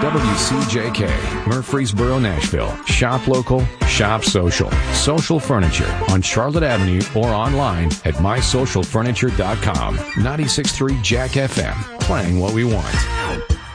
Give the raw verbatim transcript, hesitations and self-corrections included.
W C J K, Murfreesboro, Nashville. Shop local, shop social. Social Furniture on Charlotte Avenue or online at my social furniture dot com. ninety-six point three Jack F M, playing what we want.